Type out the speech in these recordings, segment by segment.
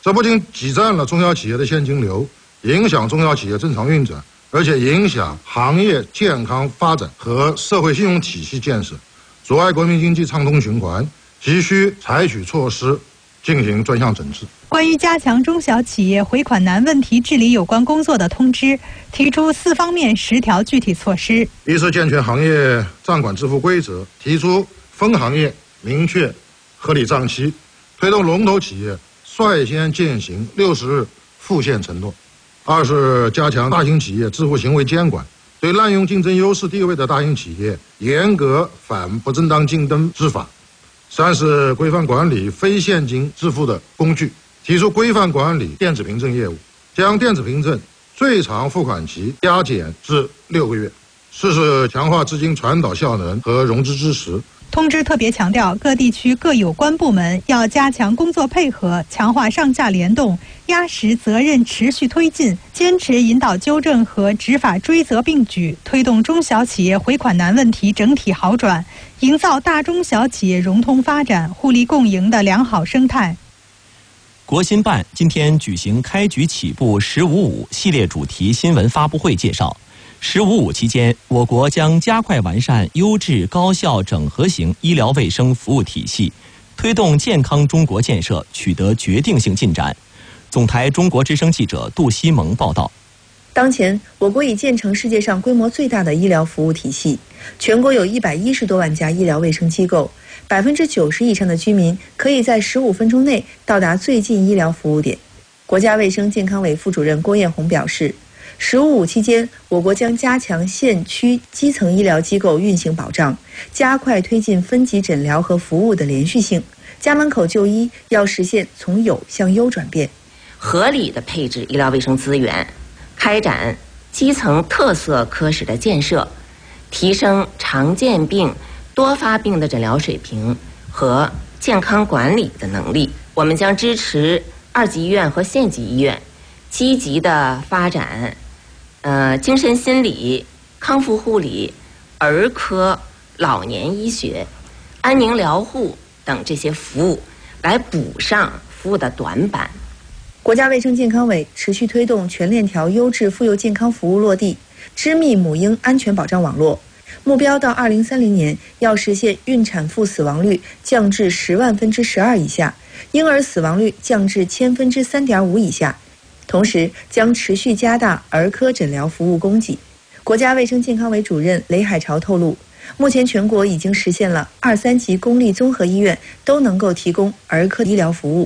这不仅挤占了中小企业的现金流，影响中小企业正常运转，而且影响行业健康发展和社会信用体系建设，阻碍国民经济畅通循环，急需采取措施进行专项整治。 关于加强中小企业回款难问题治理有关工作的通知，提出4方面10条具体措施： 一是健全行业账管支付规则，提出分行业明确合理账期，推动龙头企业率先践行60日付现承诺；二是加强大型企业支付行为监管，对滥用竞争优势地位的大型企业严格反不正当竞争执法；三是规范管理非现金支付的工具，提出规范管理电子凭证业务，将电子凭证最长付款期加减至6个月；四是强化资金传导效能和融资支持。 通知特别强调，各地区各有关部门要加强工作配合，强化上下联动，压实责任持续推进，坚持引导纠正和执法追责并举，推动中小企业回款难问题整体好转，营造大中小企业融通发展、互利共赢的良好生态。 国新办今天举行开局起步“15.5”系列主题新闻发布会，介绍“15.5”期间，我国将加快完善优质高效整合型医疗卫生服务体系，推动健康中国建设取得决定性进展。总台中国之声记者杜西蒙报道。 当前，我国已建成世界上规模最大的医疗服务体系，全国有110多万家医疗卫生机构，90%以上的居民可以在15分钟内到达最近医疗服务点。国家卫生健康委副主任郭艳红表示，“15.5”期间，我国将加强县区基层医疗机构运行保障，加快推进分级诊疗和服务的连续性。家门口就医要实现从有向优转变， 合理的配置医疗卫生资源，开展基层特色科室的建设，提升常见病、多发病的诊疗水平和健康管理的能力。我们将支持2级医院和县级医院积极的发展精神心理、康复护理、儿科、老年医学、安宁疗护等这些服务，来补上服务的短板。 国家卫生健康委持续推动全链条优质妇幼健康服务落地，织密母婴安全保障网络，目标到2030年要实现孕产妇死亡率降至10万分之12以下，婴儿死亡率降至1000分之3.5以下。同时，将持续加大儿科诊疗服务供给。国家卫生健康委主任雷海潮透露，目前全国已经实现了2、3级公立综合医院都能够提供儿科医疗服务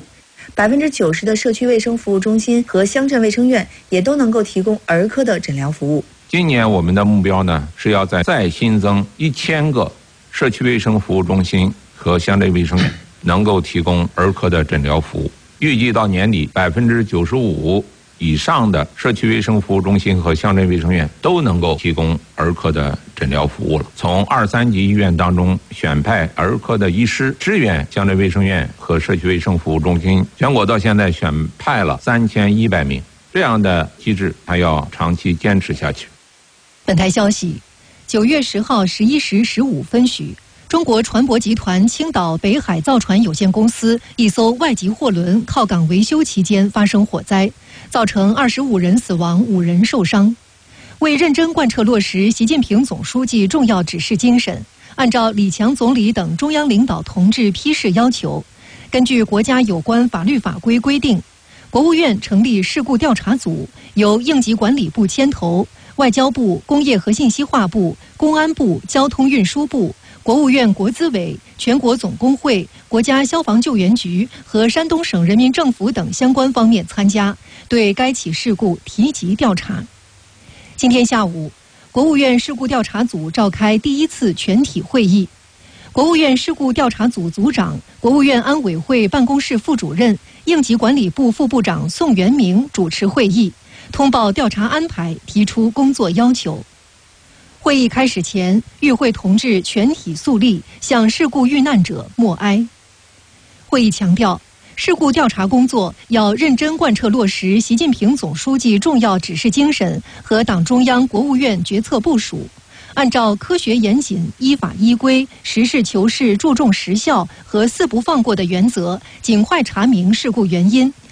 ，90%的社区卫生服务中心和乡镇卫生院也都能够提供儿科的诊疗服务。 今年我们的目标呢，是要再新增1000个社区卫生服务中心和乡镇卫生院能够提供儿科的诊疗服务。预计到年底，95%以上的社区卫生服务中心和乡镇卫生院都能够提供儿科的诊疗服务了。从2、3级医院当中选派儿科的医师支援乡镇卫生院和社区卫生服务中心，全国到现在选派了3100名，这样的机制还要长期坚持下去。 本台消息，9月10号11时15分许，中国船舶集团青岛北海造船有限公司一艘外籍货轮靠港维修期间发生火灾，造成25人死亡，5人受伤。为认真贯彻落实习近平总书记重要指示精神，按照李强总理等中央领导同志批示要求，根据国家有关法律法规规定，国务院成立事故调查组，由应急管理部牵头，外交部、工业和信息化部、公安部、交通运输部、国务院国资委、全国总工会、国家消防救援局和山东省人民政府等相关方面参加，对该起事故提及调查。今天下午，国务院事故调查组召开第1次全体会议。国务院事故调查组组长、国务院安委会办公室副主任、应急管理部副部长宋元明主持会议，通报调查安排，提出工作要求。会议开始前，与会同志全体肃立，向事故遇难者默哀。会议强调，事故调查工作要认真贯彻落实习近平总书记重要指示精神和党中央、国务院决策部署，按照科学严谨、依法依规、实事求是、注重实效和4不放过的原则，尽快查明事故原因，